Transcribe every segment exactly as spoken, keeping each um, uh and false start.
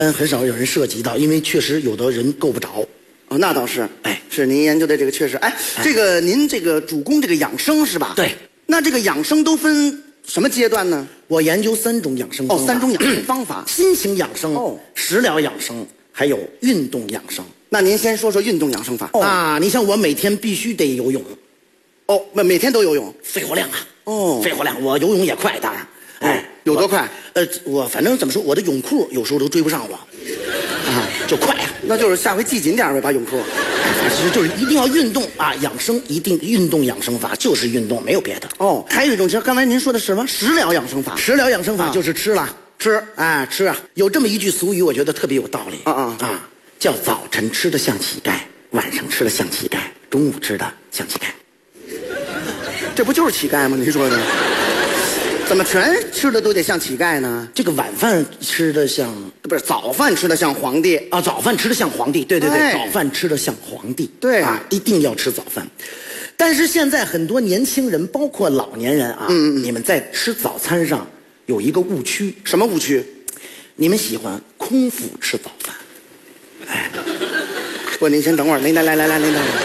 嗯，很少有人涉及到，因为确实有的人够不着。 哦，那倒是。 哎， 是您研究的这个确实。哎，哎这个您这个主攻这个养生是吧？ 对。 那这个养生都分什么阶段呢？ 我研究三种养生方法。 哦，三种养生方法： 心情养生、 哦， 食疗养生，还有运动养生。 那您先说说运动养生法。 哦、啊，你像我每天必须得游泳。 哦，每每天都游泳， 肺活量啊。 哦， 肺活量，我游泳也快，当然。哎， 有多快？ 呃，我反正怎么说，我的泳裤有时候都追不上我，啊，就快啊。 那就是下回系紧点呗，把泳裤。 其实就是一定要运动啊，养生一定运动养生法就是运动，没有别的。 哦，还有一种，其实刚才您说的是什么？食疗养生法。 食疗养生法就是吃了，啊、吃，哎，吃啊。有这么一句俗语，我觉得特别有道理。 啊啊啊，叫早晨吃的像乞丐，晚上吃的像乞丐，中午吃的像乞丐。 这不就是乞丐吗？您说的？怎么全吃的都得像乞丐呢？ 这个晚饭吃的像， 不是早饭吃的像皇帝啊？早饭吃的像皇帝，对对对， 哎、 早饭吃的像皇帝， 对啊，一定要吃早饭。但是现在很多年轻人，包括老年人啊，嗯嗯你们在吃早餐上有一个误区， 什么误区？ 你们喜欢空腹吃早饭。哎， 不，您先等会儿，您来来来来，您等会儿。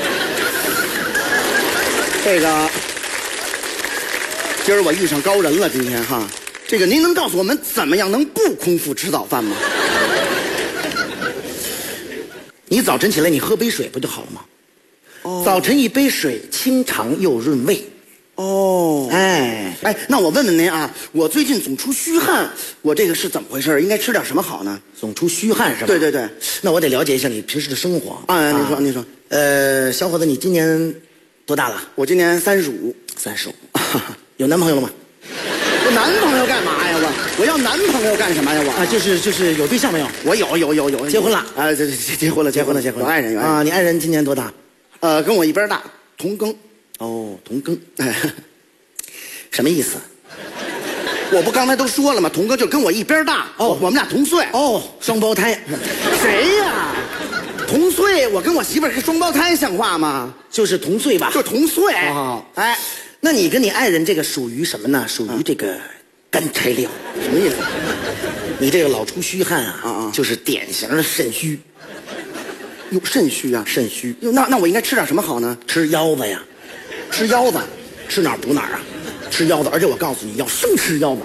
这个。今儿我遇上高人了，今天哈，这个您能告诉我们怎么样能不空腹吃早饭吗？ 你早晨起来你喝杯水不就好了吗？哦，早晨一杯水清肠又润胃。 哦， 哎哎，那我问问您啊，我最近总出虚汗，我这个是怎么回事？应该吃点什么好呢？ 总出虚汗是吧？ 对对对， 那我得了解一下你平时的生活。 啊，您说您说， 呃，小伙子，你今年多大了？ 我今年三十五， 三十五。有男朋友了吗？ 我男朋友干嘛呀？我我要男朋友干什么呀？我啊，就是就是有对象没有？ 我有有有有， 结婚了啊？这这结婚了， 结婚了，结婚了， 有爱人有爱人啊！你爱人今年多大？ 呃，跟我一边大，同庚。 哦，同庚，哎，什么意思？ 我不刚才都说了吗？同庚就跟我一边大，哦，我们俩同岁。 哦，双胞胎。 谁呀？同岁，我跟我媳妇儿是双胞胎，像话吗？ 就是同岁吧？ 就同岁。 哦，哎。那你跟你爱人这个属于什么呢？属于这个干柴料， 什么意思？ 你这个老出虚汗啊， 啊啊， 就是典型的肾虚。 哟，肾虚啊， 肾虚。 哟，那那我应该吃点什么好呢？ 吃腰子呀， 吃腰子， 吃哪儿补哪儿啊？吃腰子，而且我告诉你要生吃腰子，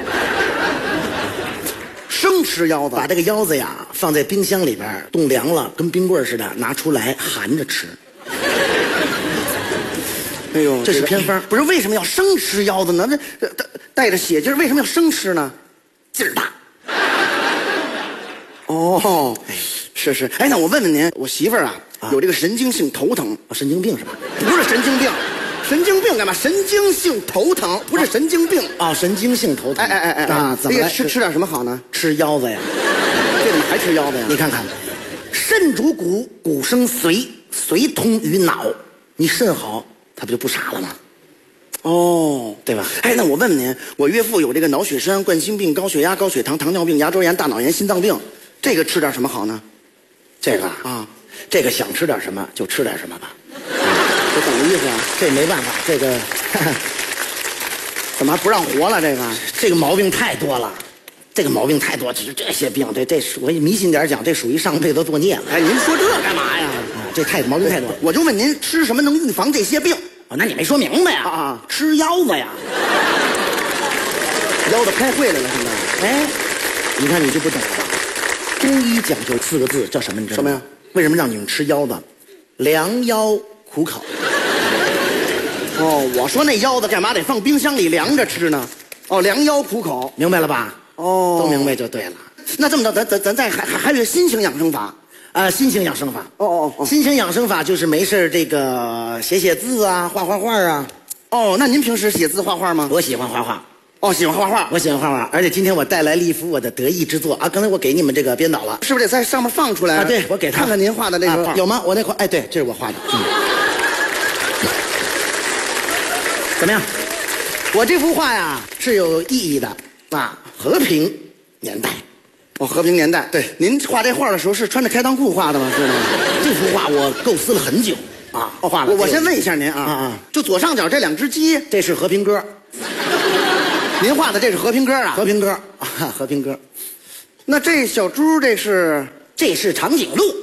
生吃腰子， 把这个腰子呀放在冰箱里边冻凉了，跟冰棍似的，拿出来含着吃。 哎呦， 这是偏方。 不是为什么要生吃腰子呢？这带带着血劲儿，为什么要生吃呢？ 劲儿大。 哦，哎，是是。哎，那我问问您，我媳妇儿啊，啊有这个神经性头疼， 哦、神经病是吧？ 不是神经病，神经病干嘛？神经性头疼，不是神经病啊、哦！神经性头疼。 哎哎哎哎啊！怎么来吃吃点什么好呢？ 吃腰子呀。 这怎么还吃腰子呀？ 你看看，肾主骨，骨生髓，髓通于脑，你肾好。他不就不傻了吗？ 哦， 对吧？ 哎，那我问问您，我岳父有这个脑血栓、冠心病、高血压、高血糖、糖尿病、牙周炎、大脑炎、心脏病，这个吃点什么好呢？ 这个啊， 这个想吃点什么就吃点什么吧。 这怎么意思啊？ 这没办法，这个怎么不让活了？这个这个毛病太多了，这个毛病太多，只是这些病，这这我迷信点讲，这属于上辈子作孽了。 哎，您说这干嘛呀？ 啊，这太毛病太多。 我就问您，吃什么能预防这些病？ 哦，那你没说明白呀！ 啊， 吃腰子呀！ 腰子开会来了，现在。 哎，你看你就不懂了吧？中医讲究四个字，叫什么？你知道吗？ 什么呀？ 为什么让你们吃腰子？凉腰苦口。 哦，我说那腰子干嘛得放冰箱里凉着吃呢？哦，凉腰苦口， 明白了吧？ 哦， 都明白就对了。 那这么着，咱咱咱再还还还有新型养生法。 啊、呃，新型养生法。 哦哦哦， 新型养生法就是没事这个写写字啊，画画画啊。 哦，那您平时写字画画吗？ 我喜欢画画。 哦，喜欢画画， 我喜欢画画，而且今天我带来了一幅我的得意之作啊！刚才我给你们这个编导了， 是不是得在上面放出来啊？对，我给他看看您画的那个画、 啊、有吗？我那画，哎，对，这是我画的。嗯，怎么样？我这幅画呀是有意义的啊，和平年代。 哦，和平年代。对，您画这画的时候是穿着开裆裤画的吗？是吗？ 这幅画我构思了很久啊， 哦，画了。我我先问一下您啊， 啊啊， 就左上角这两只鸡， 这是和平鸽。 您画的这是和平鸽啊？ 和平鸽啊，和平鸽。 那这小猪这是这是长颈鹿。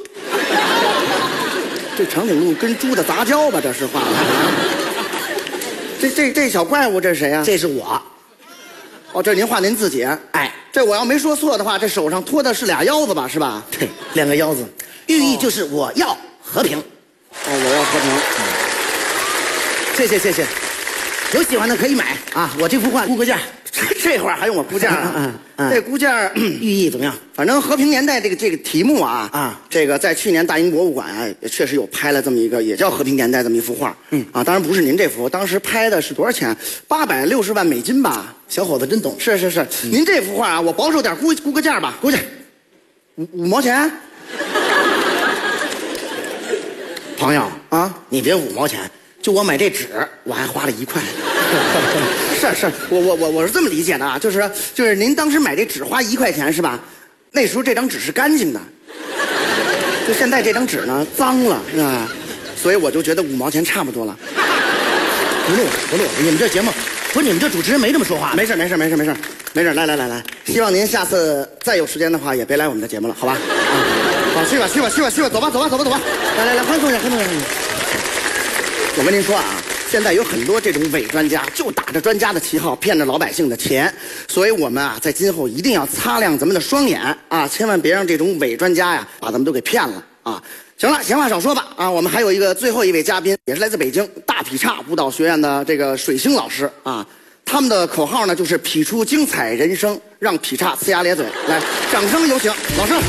这长颈鹿跟猪的杂交吧？这是画的。这这这小怪物这是谁呀、啊？ 这是我。 哦，这您画您自己。 哎， 这我要没说错的话，这手上托的是俩腰子吧？是吧？ 对，两个腰子，寓意就是我要和平。 哦，我要和平。 谢谢谢谢，有喜欢的可以买啊！我这幅画估个价。 这会儿还用我估价啊？ 嗯嗯， 这估价寓意怎么样？ 反正和平年代这个这个题目啊啊， 这个在去年大英博物馆啊也确实有拍了这么一个，也叫和平年代这么一幅画。嗯啊，当然不是您这幅，当时拍的是多少钱？八百六十万美金吧。 小伙子真懂。 是是是，嗯、您这幅画啊，我保守点估估个价吧，估计五五毛钱。 朋友啊， 你别五毛钱，就我买这纸，我还花了一块。 是是，我我我我是这么理解的啊，就是就是您当时买这纸花一块钱是吧？那时候这张纸是干净的，就现在这张纸呢脏了是吧？所以我就觉得五毛钱差不多了。 不录不录，你们这节目不是你们这主持人没这么说话。 没事没事没事没事没事，来来来来，希望您下次再有时间的话也别来我们的节目了，好吧？啊，好，去吧去吧去吧去吧，走吧走吧走吧走吧，来来来，宽松一下宽松一下。我跟您说啊。现在有很多这种伪专家，就打着专家的旗号骗着老百姓的钱，所以我们啊，在今后一定要擦亮咱们的双眼啊，千万别让这种伪专家呀把咱们都给骗了啊！行了，闲话少说吧啊，我们还有一个最后一位嘉宾，也是来自北京大劈叉舞蹈学院的这个水星老师啊，他们的口号呢就是劈出精彩人生，让劈叉呲牙咧嘴。来，掌声有请老师。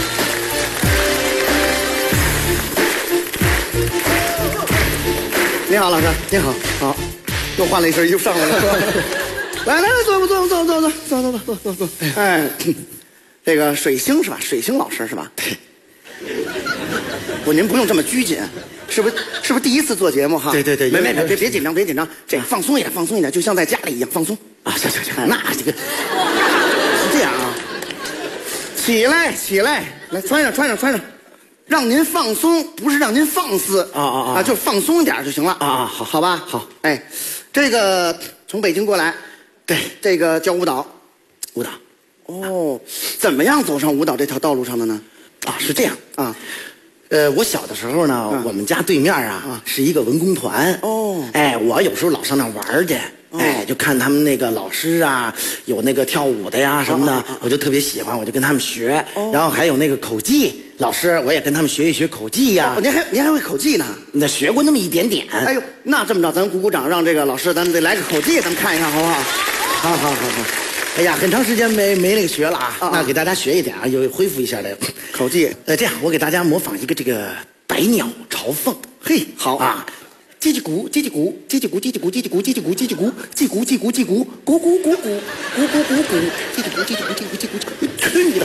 你好，老师。你好，好，又换了一身衣服上来了。来来来，坐坐坐坐坐坐坐坐坐坐坐。哎，这个水星是吧？水星老师是吧？对。不，您不用这么拘谨，是不是？是不是第一次做节目哈？ 对对对。 没没没，别别紧张，别紧张，这放松一点，放松一点，就像在家里一样放松。 啊，行行行，那这个是这样啊。起来起来，来穿上穿上穿上。让您放松，不是让您放肆啊啊啊！ 啊，就放松一点就行了啊啊！好， 好吧， 好。 哎，这个从北京过来，对，这个教舞蹈， 舞蹈。 哦，怎么样走上舞蹈这条道路上的呢？ 啊，是这样啊， 呃，我小的时候呢，啊、我们家对面啊、啊是一个文工团。 哦， 哎，我有时候老上那玩去。哎，就看他们那个老师啊，有那个跳舞的呀什么的，我就特别喜欢，我就跟他们学。然后还有那个口技老师，我也跟他们学一学口技呀。 您还您还会口技呢？ 那学过那么一点点。 哎呦，那这么着，咱鼓鼓掌，让这个老师咱们得来个口技，咱们看一看好不好？ 好好好好。哎呀，很长时间没没那个学了啊，那给大家学一点啊，有恢复一下的口技。 呃，这样我给大家模仿一个这个百鸟朝凤。 嘿，好啊。叽叽鼓，叽叽鼓，叽叽鼓，叽叽鼓，叽叽鼓，叽叽鼓，叽叽鼓，叽鼓叽鼓叽鼓，鼓鼓鼓鼓，鼓鼓鼓鼓，叽叽鼓，叽叽鼓，叽鼓叽鼓，去你的！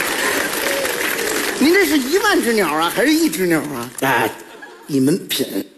您这是一万只鸟啊，还是一只鸟啊？ 哎，你们品。